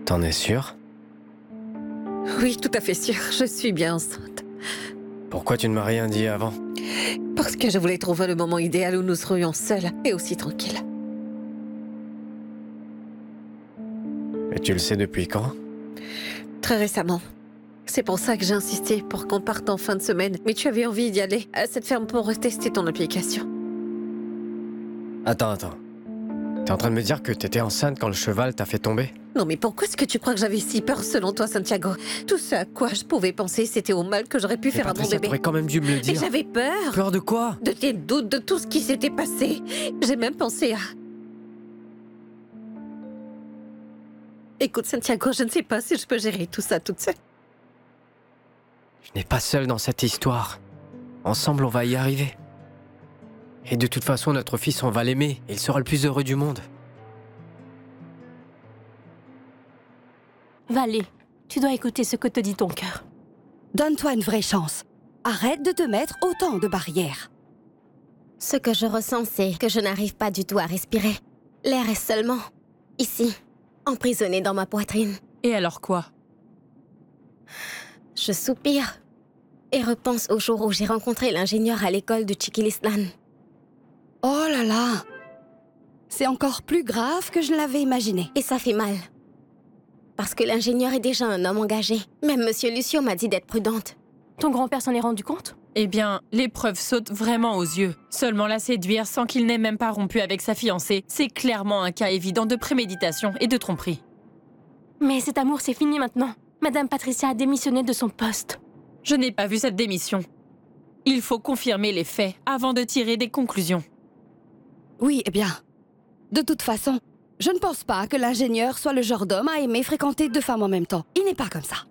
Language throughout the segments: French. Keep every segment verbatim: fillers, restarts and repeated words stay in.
T'en es sûre? Oui, tout à fait sûre. Je suis bien enceinte. Pourquoi tu ne m'as rien dit avant? Parce que je voulais trouver le moment idéal où nous serions seuls et aussi tranquilles. Et tu le sais depuis quand? Très récemment. C'est pour ça que j'ai insisté pour qu'on parte en fin de semaine. Mais tu avais envie d'y aller à cette ferme pour tester ton application. Attends, attends. T'es en train de me dire que t'étais enceinte quand le cheval t'a fait tomber? Non mais pourquoi est-ce que tu crois que j'avais si peur selon toi, Santiago? Tout ce à quoi je pouvais penser, c'était au mal que j'aurais pu Mais faire à mon Patricia, bébé. t'aurais quand même dû me le Mais dire. j'avais peur. Peur de quoi? De tes doutes, de tout ce qui s'était passé. J'ai même pensé à... Écoute, Santiago, je ne sais pas si je peux gérer tout ça toute seule. Je n'ai pas seul dans cette histoire. Ensemble, on va y arriver. Et de toute façon, notre fils, on va l'aimer. Il sera le plus heureux du monde. Valé, tu dois écouter ce que te dit ton cœur. Donne-toi une vraie chance. Arrête de te mettre autant de barrières. Ce que je ressens, c'est que je n'arrive pas du tout à respirer. L'air est seulement ici, emprisonné dans ma poitrine. Et alors quoi? Je soupire et repense au jour où j'ai rencontré l'ingénieur à l'école de Chiquilistan. Oh là là! C'est encore plus grave que je ne l'avais imaginé. Et ça fait mal. Parce que l'ingénieur est déjà un homme engagé. Même Monsieur Lucio m'a dit d'être prudente. Ton grand-père s'en est rendu compte? Eh bien, l'épreuve saute vraiment aux yeux. Seulement la séduire sans qu'il n'ait même pas rompu avec sa fiancée, c'est clairement un cas évident de préméditation et de tromperie. Mais cet amour, c'est fini maintenant. Madame Patricia a démissionné de son poste. Je n'ai pas vu cette démission. Il faut confirmer les faits avant de tirer des conclusions. Oui, eh bien, de toute façon, je ne pense pas que l'ingénieur soit le genre d'homme à aimer fréquenter deux femmes en même temps. Il n'est pas comme ça.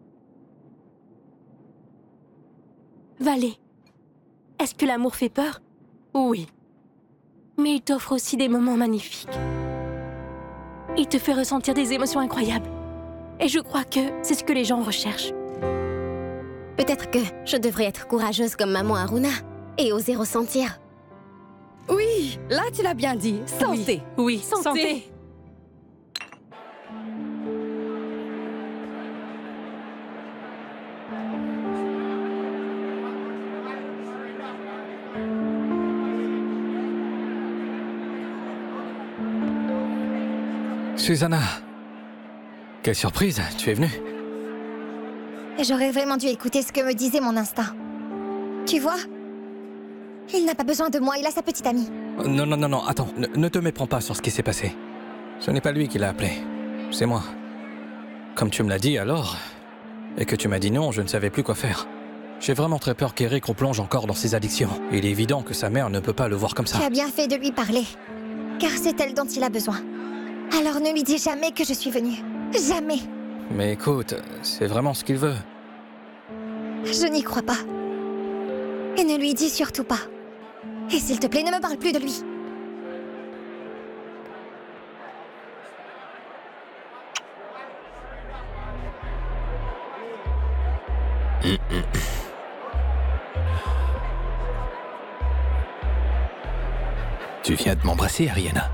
Valé, est-ce que l'amour fait peur? Oui. Mais il t'offre aussi des moments magnifiques. Il te fait ressentir des émotions incroyables. Et je crois que c'est ce que les gens recherchent. Peut-être que je devrais être courageuse comme maman Aruna et oser ressentir. Oui, là tu l'as bien dit. Santé. Oui, oui, Santé. santé. Susanna, quelle surprise, tu es venue. J'aurais vraiment dû écouter ce que me disait mon instinct. Tu vois? Il n'a pas besoin de moi, il a sa petite amie. Non, non, non, non, attends, ne, ne te méprends pas sur ce qui s'est passé. Ce n'est pas lui qui l'a appelé, c'est moi. Comme tu me l'as dit alors, et que tu m'as dit non, je ne savais plus quoi faire. J'ai vraiment très peur qu'Eric replonge encore dans ses addictions. Il est évident que sa mère ne peut pas le voir comme ça. Tu as bien fait de lui parler, car c'est elle dont il a besoin. Alors ne lui dis jamais que je suis venue. Jamais. Mais écoute, c'est vraiment ce qu'il veut. Je n'y crois pas. Et ne lui dis surtout pas. Et s'il te plaît, ne me parle plus de lui. Tu viens de m'embrasser, Ariana.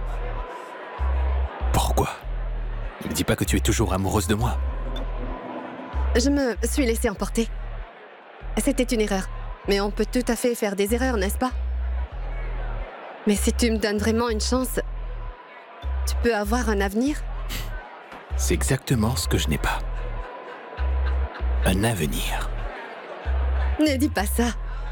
Pourquoi? Ne me dis pas que tu es toujours amoureuse de moi. Je me suis laissée emporter. C'était une erreur. Mais on peut tout à fait faire des erreurs, n'est-ce pas? Mais si tu me donnes vraiment une chance, tu peux avoir un avenir? C'est exactement ce que je n'ai pas. Un avenir. Ne dis pas ça.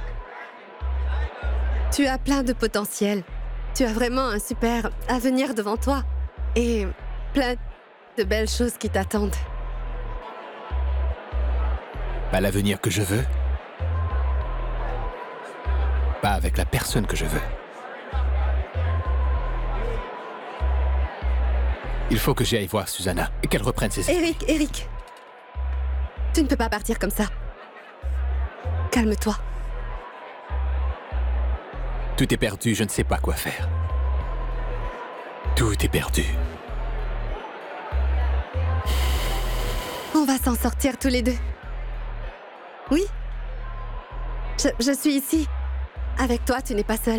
Tu as plein de potentiel. Tu as vraiment un super avenir devant toi. Et plein de belles choses qui t'attendent. Pas l'avenir que je veux. Pas avec la personne que je veux. Il faut que j'y aille voir Susanna et qu'elle reprenne ses... Eric, Eric. Tu ne peux pas partir comme ça. Calme-toi. Tout est perdu, je ne sais pas quoi faire. Tout est perdu. On va s'en sortir tous les deux. Oui. Je, je suis ici. Avec toi, tu n'es pas seule.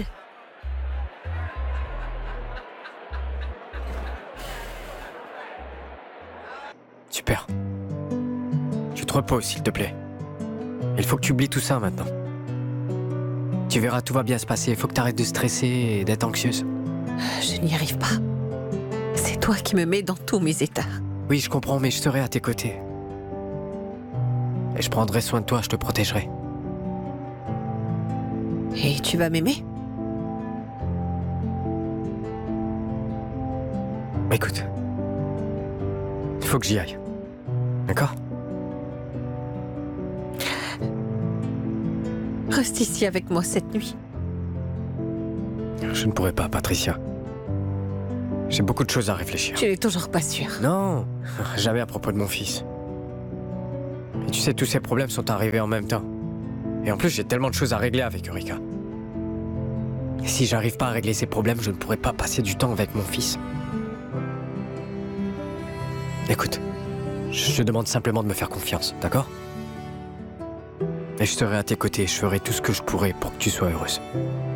Super. Tu te reposes, s'il te plaît. Il faut que tu oublies tout ça maintenant. Tu verras, tout va bien se passer. Il faut que tu arrêtes de stresser et d'être anxieuse. Je n'y arrive pas. C'est toi qui me mets dans tous mes états. Oui, je comprends, mais je serai à tes côtés. Et je prendrai soin de toi, je te protégerai. Et tu vas m'aimer? Écoute, il faut que j'y aille. D'accord? Reste ici avec moi cette nuit. Je ne pourrai pas, Patricia. J'ai beaucoup de choses à réfléchir. Tu n'es toujours pas sûre. Non, jamais à propos de mon fils. Et tu sais, tous ces problèmes sont arrivés en même temps. Et en plus, j'ai tellement de choses à régler avec Eureka. Et si j'arrive pas à régler ces problèmes, je ne pourrai pas passer du temps avec mon fils. Écoute, je te demande simplement de me faire confiance, d'accord? Et je serai à tes côtés, je ferai tout ce que je pourrai pour que tu sois heureuse.